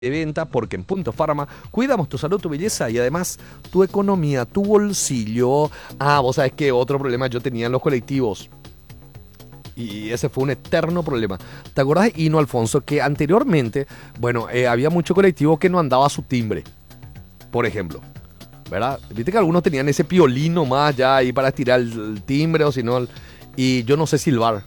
de venta, porque en Punto Pharma cuidamos tu salud, tu belleza y además tu economía, tu bolsillo. Vos sabés que otro problema yo tenía en los colectivos, y ese fue un eterno problema. ¿Te acordás de Hino Alfonso? Que anteriormente, bueno, había mucho colectivo que no andaba a su timbre, por ejemplo, ¿verdad? Viste que algunos tenían ese piolín más ya ahí para estirar el timbre o si no, y yo no sé silbar.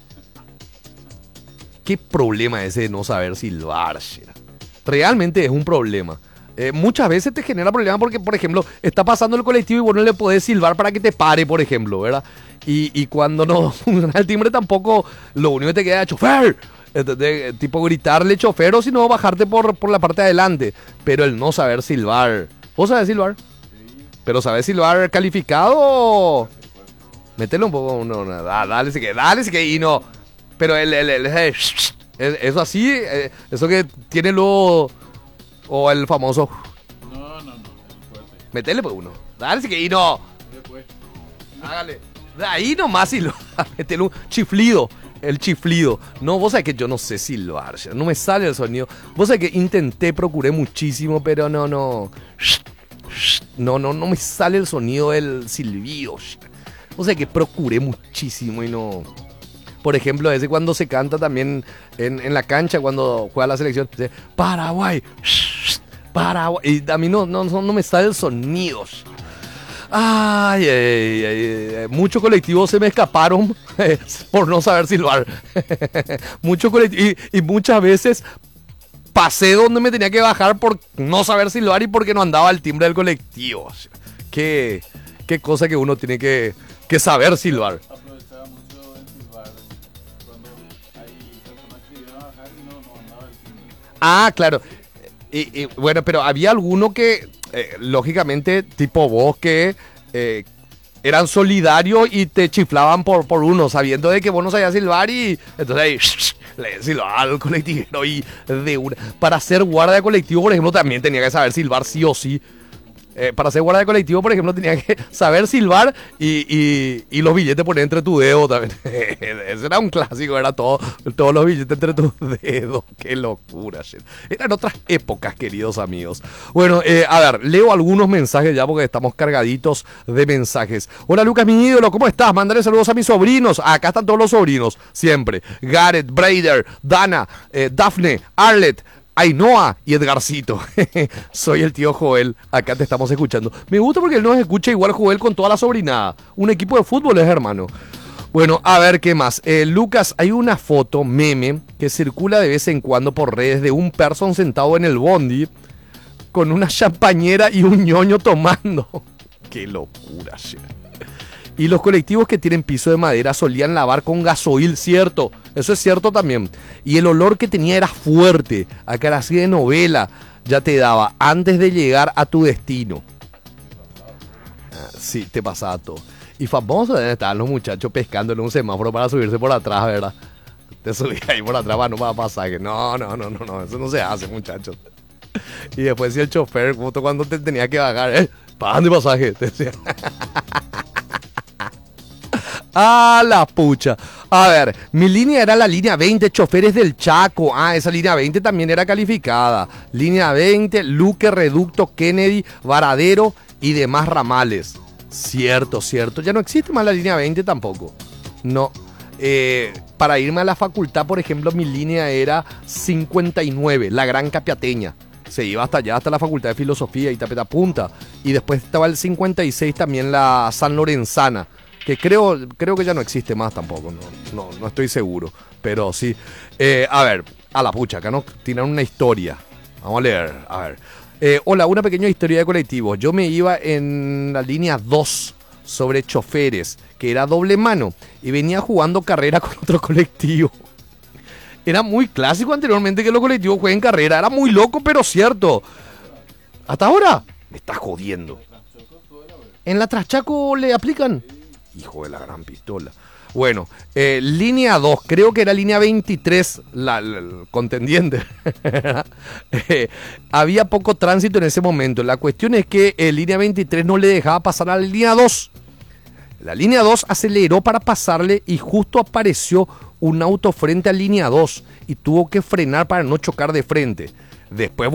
¿Qué problema ese de no saber silbar? Realmente es un problema. Muchas veces te genera problema porque, por ejemplo, está pasando el colectivo y vos no le podés silbar para que te pare, por ejemplo, ¿verdad? Y cuando no funciona el timbre tampoco, lo único que te queda es chofer. Tipo gritarle chofer o si no bajarte por la parte de adelante. Pero el no saber silbar. ¿Vos sabés silbar? ¿Pero sabés silbar calificado? Métele un poco, dale si que y no. Pero eso así, eso que tiene lo... O el famoso... No, el fuerte. Metele pues uno. Dale si que y no. Después. Hágale. De ahí nomás silbar. Metele un chiflido. El chiflido. No, vos sabés que yo no sé silbar. No me sale el sonido. Vos sabés que intenté, procuré muchísimo, pero no. No me sale el sonido del silbido. Vos sabés que procuré muchísimo y no... Por ejemplo, ese cuando se canta también en la cancha, cuando juega la selección, dice, Paraguay, Paraguay. Y a mí no me sale el sonido. Muchos colectivos se me escaparon por no saber silbar. Muchos colectivos, y muchas veces pasé donde me tenía que bajar por no saber silbar y porque no andaba el timbre del colectivo. Qué cosa que uno tiene que saber silbar. Aprovechaba mucho el silbar cuando hay personas que iban a bajar y no andaba el timbre. Claro. Y bueno, pero había alguno que, lógicamente, tipo vos, que eran solidarios y te chiflaban por uno, sabiendo de que vos no sabías silbar y entonces ahí le silbaba al colectivo y de una. Para ser guardia de colectivo, por ejemplo, también tenía que saber silbar sí o sí. Para ser guardia de colectivo, por ejemplo, tenía que saber silbar y los billetes poner entre tu dedo también. Ese era un clásico, era todos los billetes entre tus dedos. Qué locura, shit. Eran otras épocas, queridos amigos. Bueno, a ver, leo algunos mensajes ya porque estamos cargaditos de mensajes. Hola Lucas, mi ídolo, ¿cómo estás? Mándale saludos a mis sobrinos. Acá están todos los sobrinos, siempre. Gareth, Braider, Dana, Daphne, Arlet, Ainhoa y Edgarcito. Soy el tío Joel, acá te estamos escuchando. Me gusta porque él nos escucha igual Joel con toda la sobrinada. Un equipo de fútbol es, hermano. Bueno, a ver qué más. Lucas, hay una foto, meme, que circula de vez en cuando por redes de un person sentado en el bondi con una champañera y un ñoño tomando. Qué locura, shit. Y los colectivos que tienen piso de madera solían lavar con gasoil, cierto. Eso es cierto también. Y el olor que tenía era fuerte. Acá así de novela ya te daba antes de llegar a tu destino. Sí, te pasaba todo. Y famoso estaban los muchachos pescando en un semáforo para subirse por atrás, ¿verdad? Te subías ahí por atrás para no va a pasar. No, eso no se hace, muchachos. Y después si el chofer, justo cuando te tenía que bajar, pagan de pasaje, te decía. La pucha. A ver, mi línea era la línea 20, choferes del Chaco. Esa línea 20 también era calificada. Línea 20, Luque, Reducto, Kennedy, Varadero y demás ramales. Cierto. Ya no existe más la línea 20 tampoco. No. Para irme a la facultad, por ejemplo, mi línea era 59, la Gran Capiateña. Se iba hasta allá, hasta la Facultad de Filosofía y Tapeta Punta. Y después estaba el 56 también la San Lorenzana. Que creo que ya no existe más tampoco, no estoy seguro, pero sí. A ver, a la pucha, acá nos tiran una historia. Vamos a leer, a ver. Hola, una pequeña historia de colectivos. Yo me iba en la línea 2 sobre choferes, que era doble mano, y venía jugando carrera con otro colectivo. Era muy clásico anteriormente que los colectivos jueguen carrera, era muy loco, pero cierto. ¿Hasta ahora? Me estás jodiendo. ¿En la Traschaco le aplican? Hijo de la gran pistola. Bueno, línea 2, creo que era línea 23, el contendiente. Había poco tránsito en ese momento. La cuestión es que línea 23 no le dejaba pasar a la línea 2. La línea 2 aceleró para pasarle y justo apareció un auto frente a línea 2 y tuvo que frenar para no chocar de frente. Después